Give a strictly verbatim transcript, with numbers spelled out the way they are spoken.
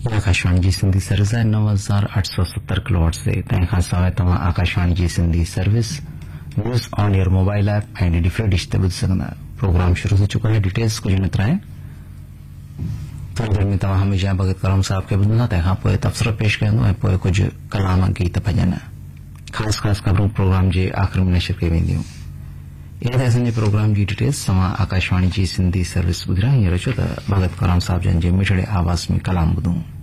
आकाशवाणी जी Sindhi service है नव हज़ार आठ सौ सत्तर किलोवाट से तंहिंखां सवाइ तव्हां आकाशवाणी जी Sindhi service news on your mobile app ऐं डी फ्री डिश ते ॿुधी सघंदा आहियो। प्रोग्राम शुरू थी चुको है। डिटेल्स कुछ न तरह थोड़ी देर में तव्हां हमेशा भगत करम साहब खे ॿुधंदा, तंहिंखां पोइ तबसरो पेश कंदो ऐं पोइ कुझु कलाम गीत भॼन ख़ासि ख़ासि ख़बरूं प्रोग्राम जे आख़िर में नशर कई वेंदियूं। इहे त असांजे प्रोग्राम जी डिटेल्स तव्हां आकाशवाणी जी सिंधी सर्विस ॿुधी रहिया। हींअर अचो त भगत करम साहब जन जे मिठड़े आवाज़ में कलाम ॿुधूं।